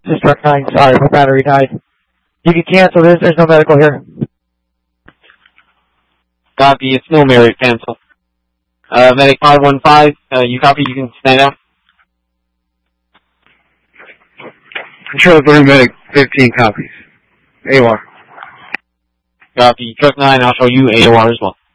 This is truck 9. Sorry, my battery died. You can cancel this. There's no medical here. Copy. It's no merit. Cancel. Medic 515. You copy? You can stand out. Control 3 medic 15 copies. AOR. Copy. Truck 9. I'll show you AOR as well.